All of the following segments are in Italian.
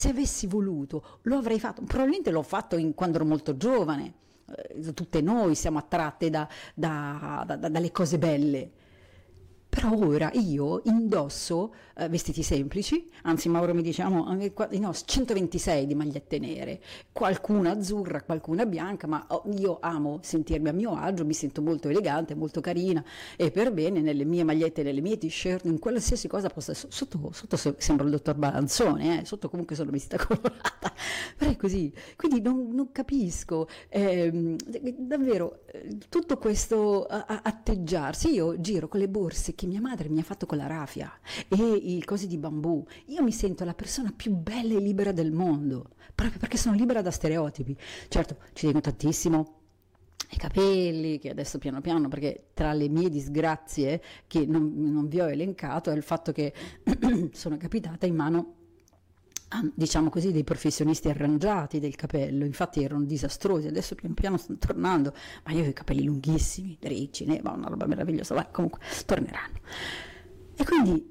Se avessi voluto, lo avrei fatto. Probabilmente l'ho fatto quando ero molto giovane. Tutte noi siamo attratte dalle cose belle. Però ora io indosso vestiti semplici, anzi Mauro mi diciamo no, 126 di magliette nere, qualcuna azzurra, qualcuna bianca, ma io amo sentirmi a mio agio, mi sento molto elegante, molto carina e per bene nelle mie magliette, nelle mie t-shirt, in qualsiasi cosa possa, sotto sembra il dottor Balanzone, sotto comunque sono vestita colorata, però è così, quindi non capisco davvero tutto questo atteggiarsi. Io giro con le borse che mia madre mi ha fatto con la raffia e i cosi di bambù. Io mi sento la persona più bella e libera del mondo, proprio perché sono libera da stereotipi. Certo, ci tengo tantissimo ai capelli, che adesso piano piano, perché tra le mie disgrazie che non vi ho elencato è il fatto che sono capitata in mano, diciamo così, dei professionisti arrangiati del capello. Infatti erano disastrosi, adesso pian piano stanno tornando, ma io ho i capelli lunghissimi, ricci, una roba meravigliosa, ma comunque torneranno. E quindi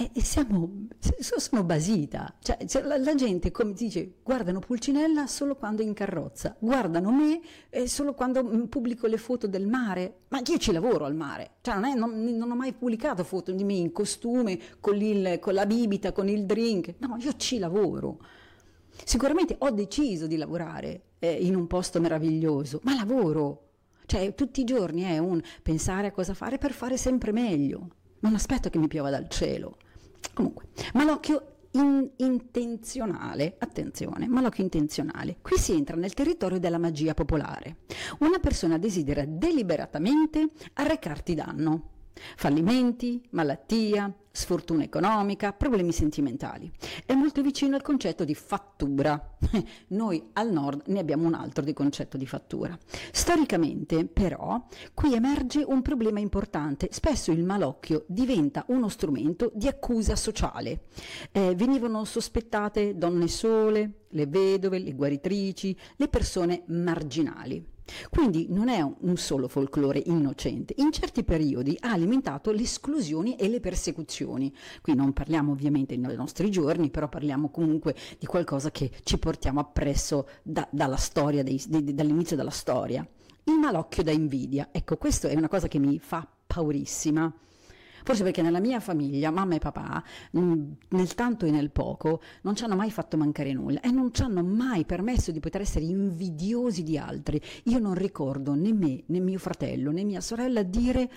sono basita, cioè la gente, come si dice, guardano Pulcinella solo quando è in carrozza, guardano me solo quando pubblico le foto del mare, ma io ci lavoro al mare, cioè non ho mai pubblicato foto di me in costume, con la bibita, con il drink, no, io ci lavoro. Sicuramente ho deciso di lavorare in un posto meraviglioso, ma lavoro, cioè tutti i giorni è un pensare a cosa fare per fare sempre meglio. Non aspetto che mi piova dal cielo. Comunque, malocchio intenzionale, attenzione, malocchio intenzionale. Qui si entra nel territorio della magia popolare. Una persona desidera deliberatamente arrecarti danno. Fallimenti, malattia, sfortuna economica, problemi sentimentali. È molto vicino al concetto di fattura. Noi al nord ne abbiamo un altro di concetto di fattura. Storicamente, però, qui emerge un problema importante. Spesso il malocchio diventa uno strumento di accusa sociale. Venivano sospettate donne sole, le vedove, le guaritrici, le persone marginali. Quindi non è un solo folklore innocente, in certi periodi ha alimentato le esclusioni e le persecuzioni. Qui non parliamo ovviamente nei nostri giorni, però parliamo comunque di qualcosa che ci portiamo appresso dalla storia, dall'inizio della storia. Il malocchio da invidia, ecco, questo è una cosa che mi fa paurissima. Forse perché nella mia famiglia, mamma e papà, nel tanto e nel poco, non ci hanno mai fatto mancare nulla e non ci hanno mai permesso di poter essere invidiosi di altri. Io non ricordo né me, né mio fratello, né mia sorella dire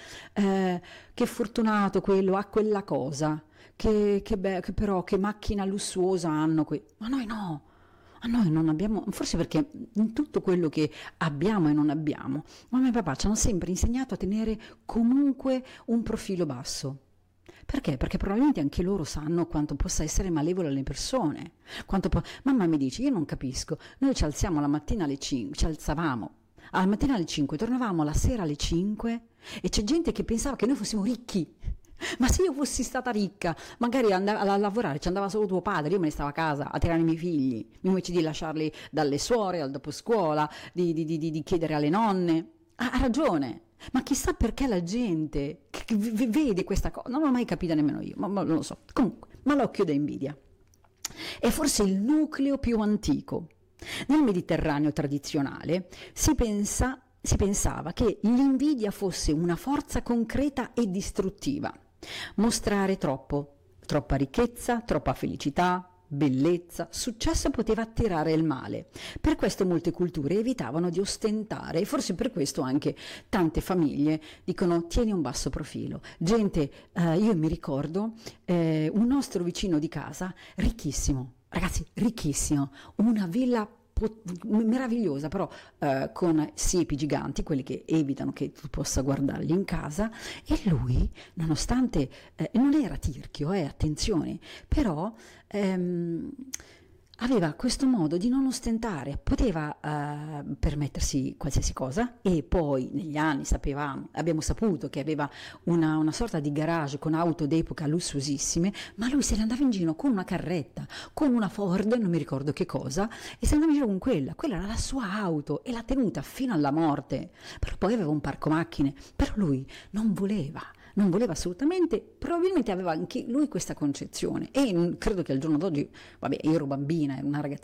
che fortunato quello, ha quella cosa, che però che macchina lussuosa hanno. Ma noi no. A noi non abbiamo, forse perché in tutto quello che abbiamo e non abbiamo, mamma e papà ci hanno sempre insegnato a tenere comunque un profilo basso. Perché? Perché probabilmente anche loro sanno quanto possa essere malevole alle persone. Mamma mi dice, io non capisco, noi ci alziamo la mattina alle 5, ci alzavamo alla mattina alle 5, tornavamo la sera alle 5 e c'è gente che pensava che noi fossimo ricchi. Ma se io fossi stata ricca, magari a lavorare ci andava solo tuo padre, io me ne stavo a casa a tirare i miei figli, invece di lasciarli dalle suore al dopo scuola, di chiedere alle nonne. Ha ragione, ma chissà perché la gente che vede questa cosa, non l'ho mai capita nemmeno io, ma non lo so. Comunque, malocchio da invidia è forse il nucleo più antico. Nel Mediterraneo tradizionale si pensava che l'invidia fosse una forza concreta e distruttiva. Mostrare troppa ricchezza, troppa felicità, bellezza, successo poteva attirare il male. Per questo molte culture evitavano di ostentare e forse per questo anche tante famiglie dicono tieni un basso profilo. Gente, io mi ricordo un nostro vicino di casa, ricchissimo, ragazzi, ricchissimo, una villa meravigliosa, però con siepi giganti, quelli che evitano che tu possa guardarli in casa, e lui, nonostante non era tirchio, attenzione, però aveva questo modo di non ostentare, poteva permettersi qualsiasi cosa e poi negli anni abbiamo saputo che aveva una sorta di garage con auto d'epoca lussuosissime, ma lui se ne andava in giro con una carretta, con una Ford, non mi ricordo che cosa, e se ne andava in giro con quella era la sua auto e l'ha tenuta fino alla morte, però poi aveva un parco macchine, però lui non voleva non voleva assolutamente, probabilmente aveva anche lui questa concezione e credo che al giorno d'oggi, vabbè, io ero bambina, ero una